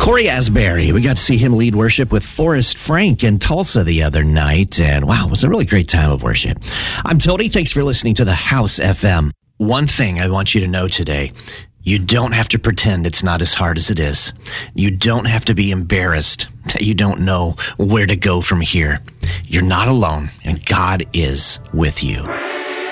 Corey Asbury, we got to see him lead worship with Forrest Frank in Tulsa the other night, and wow, it was a really great time of worship. I'm Tony. Thanks for listening to the House FM. One thing I want you to know today, you don't have to pretend it's not as hard as it is. You don't have to be embarrassed that you don't know where to go from here. You're not alone, and God is with you.